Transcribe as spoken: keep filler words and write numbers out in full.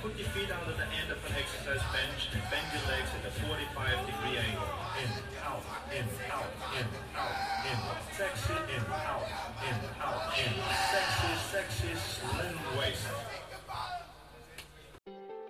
Put your feet out at the end of an exercise bench and bend your legs at a forty-five degree angle. In, out, in, out, in, out, in. Sexy, in, out, in, out, in.